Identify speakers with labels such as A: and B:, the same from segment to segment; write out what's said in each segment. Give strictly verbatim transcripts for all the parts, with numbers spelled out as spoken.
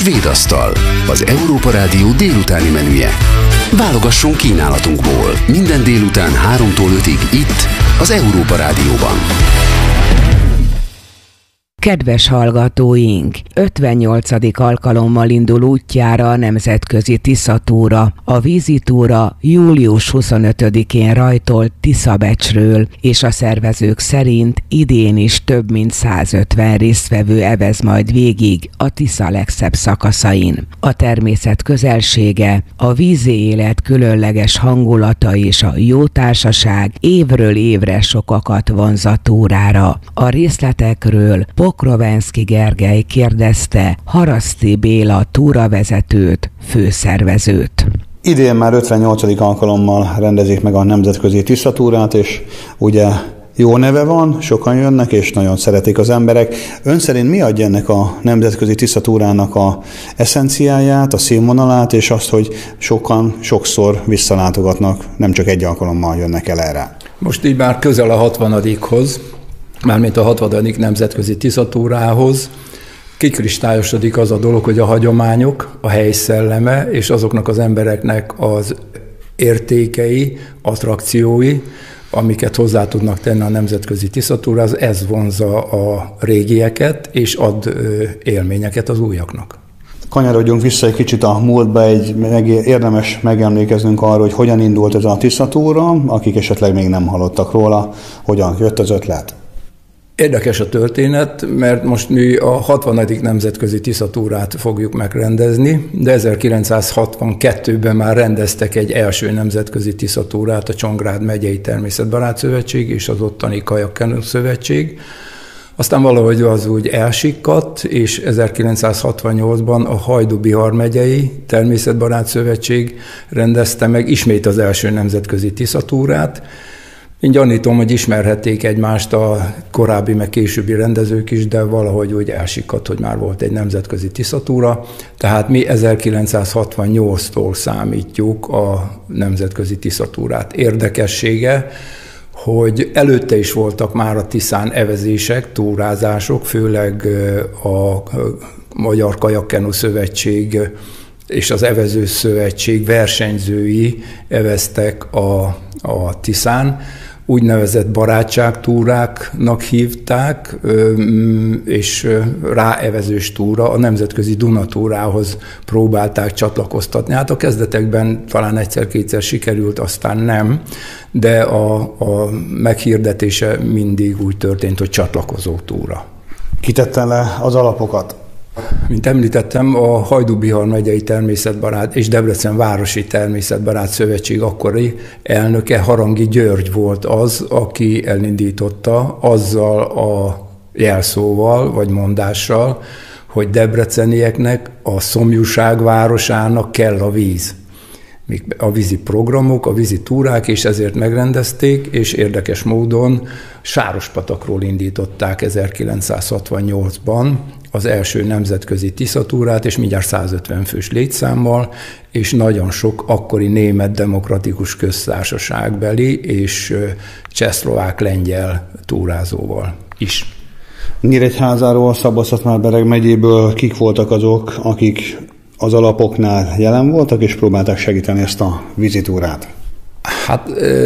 A: Svédasztal, az Európa Rádió délutáni menüje. Válogasson kínálatunkból minden délután háromtól ötig itt, az Európa Rádióban.
B: Kedves hallgatóink! ötvennyolcadik alkalommal indul útjára a Nemzetközi Tiszatúra. A vízitúra július huszonötödikén rajtol Tiszabecsről, és a szervezők szerint idén is több mint százötven résztvevő evez majd végig a Tisza legszebb szakaszain. A természet közelsége, a vízi élet különleges hangulata és a jó társaság évről évre sokakat vonz a túrára. A részletekről Pokrovenszky Gergely kérdezte Haraszti Béla túravezetőt, főszervezőt.
C: Idén már ötvennyolcadik alkalommal rendezik meg a Nemzetközi Tiszatúrát, és ugye jó neve van, sokan jönnek, és nagyon szeretik az emberek. Ön szerint mi adja ennek a Nemzetközi Tiszatúrának a eszenciáját, a színvonalát, és azt, hogy sokan sokszor visszalátogatnak, nem csak egy alkalommal jönnek el erre?
D: Most így már közel a hatvanadikhoz, mármint a hatvanadik Nemzetközi Tiszatúrához kikristályosodik az a dolog, hogy a hagyományok, a hely szelleme és azoknak az embereknek az értékei, attrakciói, amiket hozzá tudnak tenni a Nemzetközi Tiszatúrához, ez vonzza a régieket és ad élményeket az újaknak.
C: Kanyarodjunk vissza egy kicsit a múltba, egy meg, érdemes megemlékeznünk arról, hogy hogyan indult ez a Tiszatúra, akik esetleg még nem hallottak róla, hogyan jött az ötlet.
D: Érdekes a történet, mert most mi a hatvanadik Nemzetközi Tiszatúrát fogjuk megrendezni, de ezerkilencszázhatvankettőben már rendeztek egy első Nemzetközi Tiszatúrát a Csongrád megyei Természetbarát Szövetség és az ottani Kajakkenu Szövetség. Aztán valahogy az úgy elsikkadt, és ezerkilencszázhatvannyolcban a Hajdú-Bihar megyei Természetbarát Szövetség rendezte meg ismét az első Nemzetközi Tiszatúrát. Én gyanítom, hogy ismerhették egymást a korábbi, meg későbbi rendezők is, de valahogy úgy elsikkadt, hogy már volt egy Nemzetközi Tiszatúra. Tehát mi ezerkilencszázhatvannyolctól számítjuk a Nemzetközi Tiszatúrát. Érdekessége, hogy előtte is voltak már a Tiszán evezések, túrázások, főleg a Magyar Kajakkenu Szövetség és az Evező Szövetség versenyzői eveztek a, a Tiszán. Úgynevezett barátságtúráknak hívták, és ráevezős túra, a Nemzetközi Dunatúrához próbálták csatlakoztatni. Hát a kezdetekben talán egyszer-kétszer sikerült, aztán nem, de a, a meghirdetése mindig úgy történt, hogy csatlakozó túra.
C: Ki tette le az alapokat?
D: Mint említettem, a Hajdú-Bihar megyei Természetbarát és Debrecen városi Természetbarát Szövetség akkori elnöke, Harangi György volt az, aki elindította azzal a jelszóval vagy mondással, hogy debrecenieknek, a szomjúság városának kell a víz. A vízi programok, a vízi túrák, és ezért megrendezték, és érdekes módon Sárospatakról indították ezerkilencszázhatvannyolcban az első Nemzetközi Tiszatúrát, és mindjárt százötven fős létszámmal, és nagyon sok akkori német demokratikus köztársaságbeli és csehszlovák-lengyel túrázóval is.
C: Nyíregyházáról, Szabolcs-Szatmár-Bereg megyéből kik voltak azok, akik az alapoknál jelen voltak, és próbálták segíteni ezt a vízitúrát?
D: Hát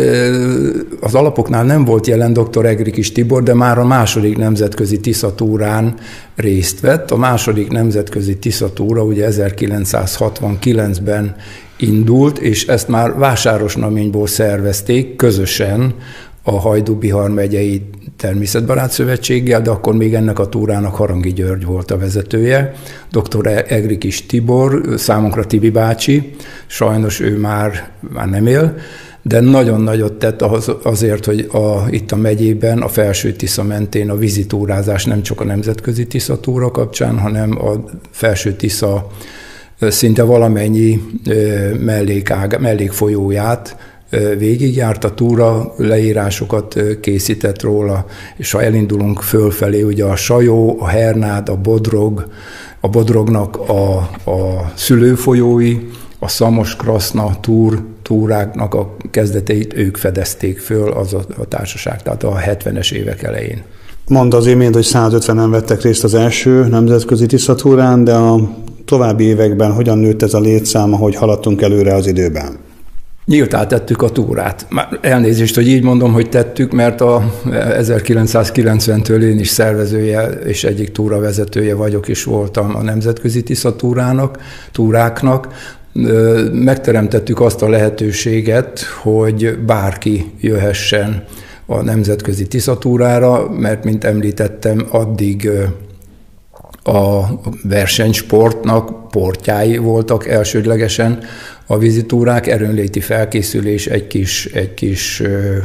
D: az alapoknál nem volt jelen doktor Egrikis Tibor, de már a második Nemzetközi Tiszatúrán részt vett. A második Nemzetközi Tiszatúra ugye ezerkilencszázhatvankilencben indult, és ezt már Vásárosnaményból szervezték közösen a Hajdú-Bihar megyei Természetbarát Szövetséggel, de akkor még ennek a túrának Harangi György volt a vezetője. doktor Egrikis Tibor, számunkra Tibi bácsi, sajnos ő már, már nem él, de nagyon nagyot tett az, azért, hogy a, itt a megyében, a Felső Tisza mentén a vízitúrázás nem csak a Nemzetközi Tiszatúra kapcsán, hanem a Felső Tisza szinte valamennyi mellékág, mellékfolyóját végigjárt, a túra leírásokat készített róla, és ha elindulunk fölfelé, ugye a Sajó, a Hernád, a Bodrog, a Bodrognak a, a szülőfolyói, a Szamos-Kraszna túr, túráknak a kezdeteit ők fedezték föl, az a, a társaság, tehát a hetvenes évek elején.
C: Mondta az imént, hogy százötvenen vettek részt az első Nemzetközi Tiszatúrán, de a további években hogyan nőtt ez a létszám, ahogy haladtunk előre az időben?
D: Nyíltá tettük a túrát. Már elnézést, hogy így mondom, hogy tettük, mert a ezerkilencszázkilencventől én is szervezője és egyik túravezetője vagyok, és voltam a Nemzetközi Tiszatúrának, túráknak. Megteremtettük azt a lehetőséget, hogy bárki jöhessen a Nemzetközi Tiszatúrára, mert, mint említettem, addig a versenysportnak portyái voltak elsődlegesen a vízitúrák, erőnléti felkészülés egy kis, egy kis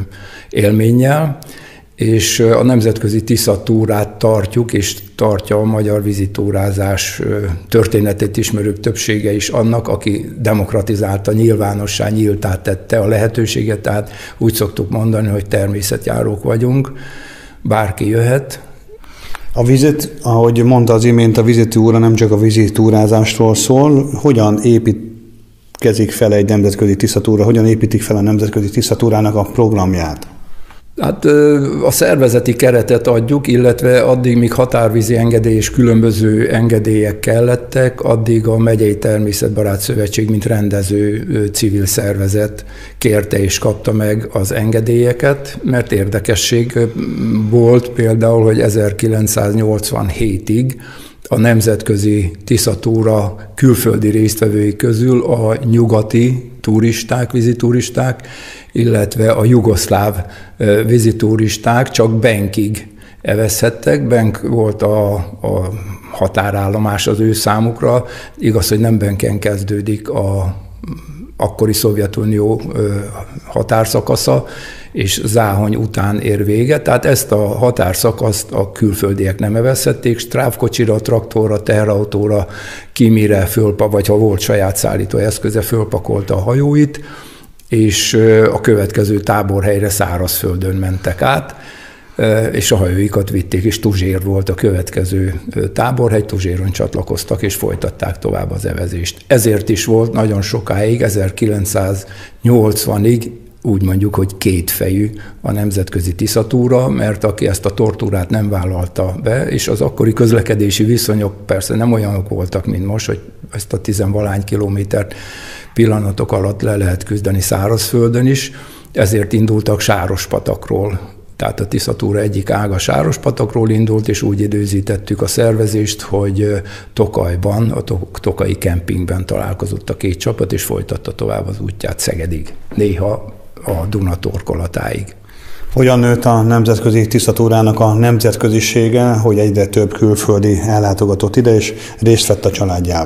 D: élménnyel, és a Nemzetközi Tiszatúrát tartjuk, és tartja a magyar vízitúrázás történetét ismerők többsége is annak, aki demokratizálta, nyilvánossá, nyíltá tette a lehetőséget, tehát úgy szoktuk mondani, hogy természetjárók vagyunk, bárki jöhet.
C: A vizit, ahogy mondta az imént, a vízitúra nem csak a vízitúrázásról szól. Hogyan építkezik fel egy nemzetközi tiszatúra, hogyan építik fel a Nemzetközi Tiszatúrának a programját?
D: Hát a szervezeti keretet adjuk, illetve addig, míg határvízi engedély és különböző engedélyek kellettek, addig a Megyei Természetbarát Szövetség, mint rendező civil szervezet kérte és kapta meg az engedélyeket, mert érdekesség volt például, hogy ezerkilencszáznyolcvanhétig a Nemzetközi Tiszatúra külföldi résztvevői közül a nyugati turisták, vízituristák, illetve a jugoszláv vízituristák csak Benkig evezhettek. Benk volt a, a határállomás az ő számukra. Igaz, hogy nem Benken kezdődik a akkori Szovjetunió határszakasza, és Záhony után ér vége. Tehát ezt a határszakaszt a külföldiek nem evezhették, strávkocsira, traktorra, teherautóra, kimire fölpa, vagy ha volt saját szállító eszköze, fölpakolta a hajóit, és a következő táborhelyre szárazföldön mentek át, és a hajóikat vitték, és Tuzsér volt a következő táborhely, Tuzséron csatlakoztak, és folytatták tovább az evezést. Ezért is volt nagyon sokáig, ezerkilencszáznyolcvanig úgy mondjuk, hogy kétfejű a Nemzetközi Tiszatúra, mert aki ezt a tortúrát nem vállalta be, és az akkori közlekedési viszonyok persze nem olyanok voltak, mint most, hogy ezt a tizenvalány kilométert pillanatok alatt le lehet küzdeni szárazföldön is, ezért indultak Sárospatakról. Tehát a Tiszatúra egyik ága Sárospatakról indult, és úgy időzítettük a szervezést, hogy Tokajban, a tokai kempingben találkozott a két csapat, és folytatta tovább az útját Szegedig, néha a Duna torkolatáig.
C: Hogyan nőtt a Nemzetközi Tiszatúrának a nemzetközisége, hogy egyre több külföldi ellátogatott ide, és részt vett a családjával?